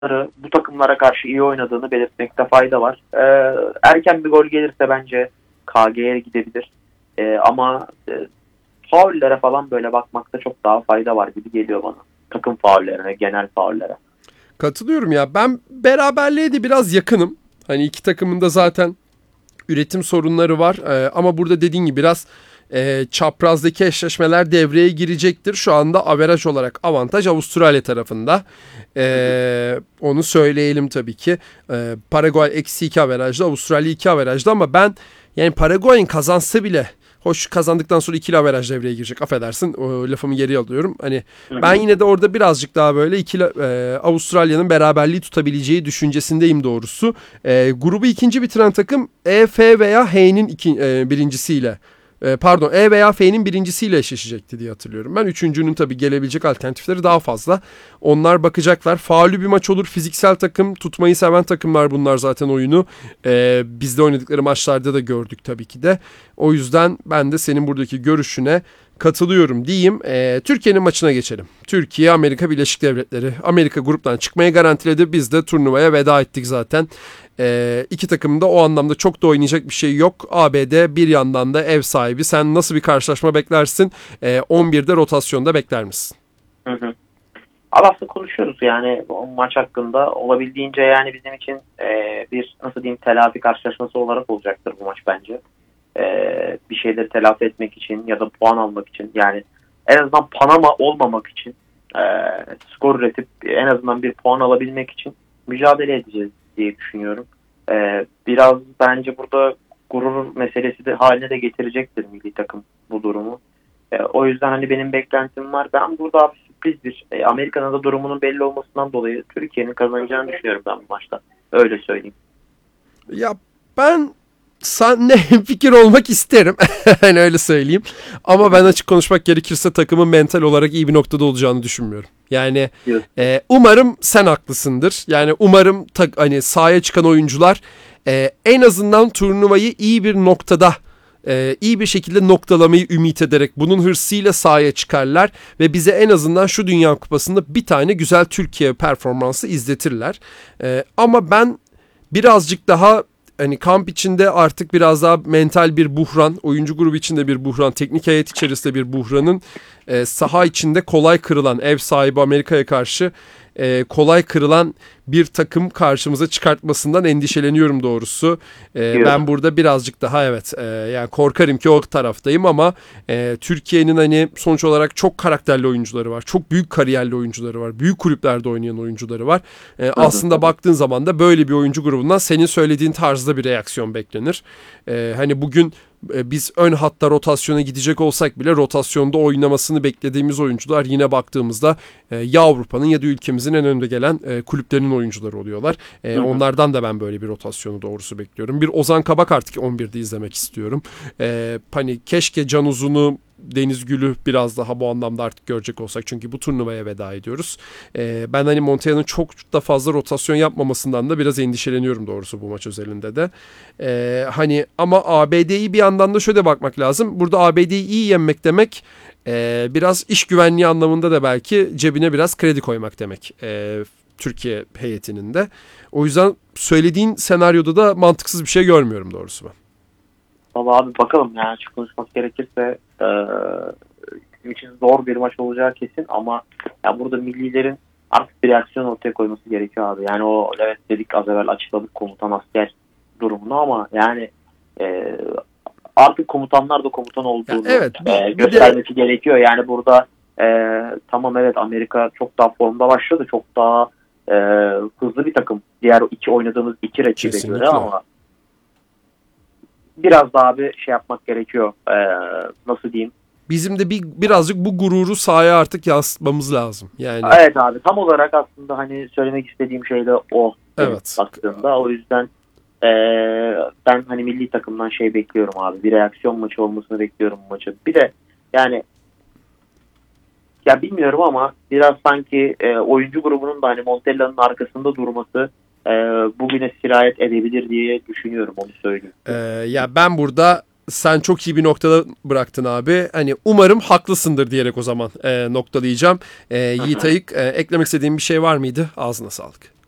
bu takımlara karşı iyi oynadığını belirtmekte fayda var. Erken bir gol gelirse bence KG'ye gidebilir. Ama faullere falan böyle bakmakta çok daha fayda var gibi geliyor bana. Takım faullerine, genel faullere. Katılıyorum ya. Ben beraberliğe de biraz yakınım. Hani iki takımın da zaten üretim sorunları var. Ama burada dediğin gibi biraz çaprazdaki eşleşmeler devreye girecektir. Şu anda averaj olarak avantaj Avustralya tarafında. Onu söyleyelim tabii ki. Paraguay -2 averajda, Avustralya 2 averajda ama ben yani Paraguay'ın kazansa bile, hoş kazandıktan sonra ikili averaj devreye girecek. Affedersin, o lafımı geri alıyorum. Hani ben yine de orada birazcık daha böyle Avustralya'nın beraberliği tutabileceği düşüncesindeyim doğrusu. Grubu ikinci bitiren takım E, F veya H'nin birincisiyle. Pardon, E veya F'nin birincisiyle eşleşecekti diye hatırlıyorum. Ben üçüncünün tabii gelebilecek alternatifleri daha fazla. Onlar bakacaklar. Faullü bir maç olur. Fiziksel takım, tutmayı seven takımlar bunlar zaten oyunu. Bizde oynadıkları maçlarda da gördük tabii ki de. O yüzden ben de senin buradaki görüşüne katılıyorum diyeyim. Türkiye'nin maçına geçelim. Türkiye, Amerika Birleşik Devletleri. Amerika gruptan çıkmayı garantiledi. Biz de turnuvaya veda ettik zaten. İki takımın da o anlamda çok da oynayacak bir şey yok. ABD bir yandan da ev sahibi. Sen nasıl bir karşılaşma beklersin? 11'de rotasyonda bekler misin? Hı. Aslında konuşuyoruz yani o maç hakkında. Olabildiğince yani bizim için bir nasıl diyeyim telafi karşılaşması olarak olacaktır bu maç bence. Bir şeyleri telafi etmek için ya da puan almak için, yani en azından Panama olmamak için skor üretip en azından bir puan alabilmek için mücadele edeceğiz diye düşünüyorum. Biraz bence burada gurur meselesi de haline de getirecektir milli takım bu durumu. O yüzden hani benim beklentim var. Ben burada abi sürpriz bir Amerika'nın da durumunun belli olmasından dolayı Türkiye'nin kazanacağını düşünüyorum ben bu maçta. Öyle söyleyeyim. Ya ben seninle fikir olmak isterim. Hani öyle söyleyeyim. Ama ben açık konuşmak gerekirse takımın mental olarak iyi bir noktada olacağını düşünmüyorum. Yani umarım sen haklısındır. Yani umarım hani sahaya çıkan oyuncular en azından turnuvayı iyi bir noktada, iyi bir şekilde noktalamayı ümit ederek bunun hırsıyla sahaya çıkarlar ve bize en azından şu Dünya Kupası'nda bir tane güzel Türkiye performansı izletirler. Ama ben birazcık daha hani kamp içinde artık biraz daha mental bir buhran, oyuncu grubu içinde bir buhran, teknik heyet içerisinde bir buhranın saha içinde kolay kırılan, ev sahibi Amerika'ya karşı kolay kırılan bir takım karşımıza çıkartmasından endişeleniyorum doğrusu. Ben burada birazcık daha yani korkarım ki o taraftayım ama Türkiye'nin hani sonuç olarak çok karakterli oyuncuları var. Çok büyük kariyerli oyuncuları var. Büyük kulüplerde oynayan oyuncuları var. Aslında baktığın zaman da böyle bir oyuncu grubundan senin söylediğin tarzda bir reaksiyon beklenir. Hani bugün biz ön hatta rotasyona gidecek olsak bile rotasyonda oynamasını beklediğimiz oyuncular yine baktığımızda ya Avrupa'nın ya da ülkemizin en önde gelen kulüplerinin oyuncuları oluyorlar. Onlardan da ben böyle bir rotasyonu doğrusu bekliyorum. Bir Ozan Kabak artık 11'de izlemek istiyorum. Hani keşke Can Uzun'u, Deniz Gül'ü biraz daha bu anlamda artık görecek olsak. Çünkü bu turnuvaya veda ediyoruz. Ben hani Montella'nın çok da fazla rotasyon yapmamasından da biraz endişeleniyorum doğrusu bu maç özelinde de. Hani ama ABD'yi bir yandan da şöyle bakmak lazım. Burada ABD'yi iyi yenmek demek biraz iş güvenliği anlamında da belki cebine biraz kredi koymak demek. Türkiye heyetinin de. O yüzden söylediğin senaryoda da mantıksız bir şey görmüyorum doğrusu ben. Valla abi bakalım yani açık konuşmak gerekirse bizim için zor bir maç olacağı kesin ama ya burada millilerin artık bir reaksiyon ortaya koyması gerekiyor abi. Yani o evet dedik az evvel açıkladık komutan asker durumunu ama yani artık komutanlar da komutan olduğunu göstermesi gerekiyor. Yani burada tamam evet Amerika çok daha formda başladı. Çok daha hızlı bir takım. Diğer oynadığımız iki rakibe göre ama biraz daha bir şey yapmak gerekiyor. Nasıl diyeyim? Bizim de birazcık bu gururu sahaya artık yansıtmamız lazım. Yani. Evet abi tam olarak aslında hani söylemek istediğim şey de o. Evet. Baktığımda o yüzden ben hani milli takımdan şey bekliyorum abi. Bir reaksiyon maçı olmasını bekliyorum bu maçın. Bir de yani ya bilmiyorum ama biraz sanki oyuncu grubunun da hani Montella'nın arkasında durması bugüne sirayet edebilir diye düşünüyorum, onu söyleyeyim. Ya ben burada sen çok iyi bir noktada bıraktın abi. Hani umarım haklısındır diyerek o zaman noktalayacağım. Yiğit Ayık, eklemek istediğin bir şey var mıydı? Ağzına sağlık.